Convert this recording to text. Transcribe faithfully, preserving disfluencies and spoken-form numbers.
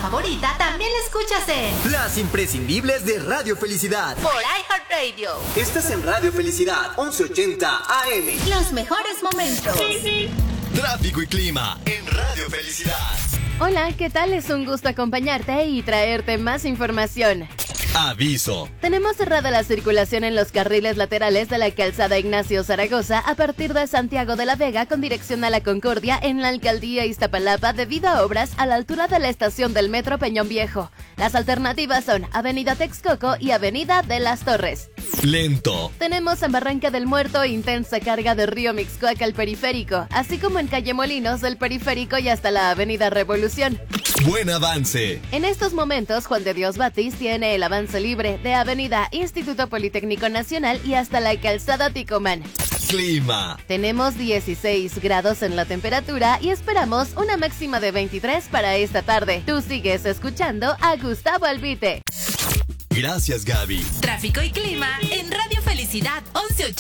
favorita también la escuchas en Las Imprescindibles de Radio Felicidad por iHeartRadio. Estás en Radio Felicidad once ochenta A M. Los mejores momentos. Sí, sí. Tráfico y clima en Radio Felicidad. Hola, ¿qué tal? Es un gusto acompañarte y traerte más información. Aviso. Tenemos cerrada la circulación en los carriles laterales de la calzada Ignacio Zaragoza a partir de Santiago de la Vega con dirección a la Concordia en la alcaldía Iztapalapa debido a obras a la altura de la estación del metro Peñón Viejo. Las alternativas son Avenida Texcoco y Avenida de las Torres. Lento. Tenemos en Barranca del Muerto intensa carga de Río Mixcoac al periférico, así como en Calle Molinos del periférico y hasta la Avenida Revolución. Buen avance. En estos momentos, Juan de Dios Batis tiene el avance libre de Avenida Instituto Politécnico Nacional y hasta la calzada Ticomán. Clima. Tenemos dieciséis grados en la temperatura y esperamos una máxima de veintitrés para esta tarde. Tú sigues escuchando a Gustavo Albite. Gracias, Gaby. Tráfico y clima en Radio Felicidad once ochenta.